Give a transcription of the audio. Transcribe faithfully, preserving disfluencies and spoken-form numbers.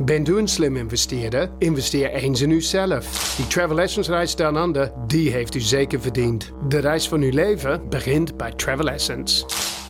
Bent u een slim investeerder? Investeer eens in uzelf. Die Travel Essence reis Down Under, die heeft u zeker verdiend. De reis van uw leven begint bij Travel Essence.